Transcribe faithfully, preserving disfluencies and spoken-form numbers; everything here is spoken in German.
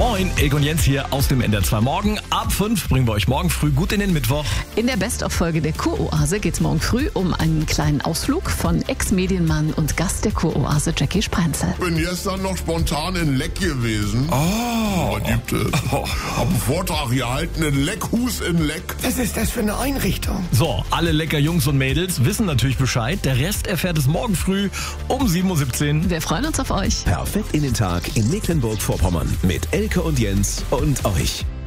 Moin, Ilk und Jens hier aus dem N D R zwei Morgen. Ab fünf bringen wir euch morgen früh gut in den Mittwoch. In der Best-of-Folge der Kuroase geht es morgen früh um einen kleinen Ausflug von Ex-Medienmann und Gast der Kuroase Jackie Sprenzel. Ich bin gestern noch spontan in Leck gewesen. Oh. Was gibt es? Oh. Hab einen Vortrag gehalten in Leckhus in Leck. Was ist das für eine Einrichtung? So, alle lecker Jungs und Mädels wissen natürlich Bescheid. Der Rest erfährt es morgen früh um sieben Uhr siebzehn. Wir freuen uns auf euch. Perfekt in den Tag in Mecklenburg-Vorpommern mit Elke und Jens und euch.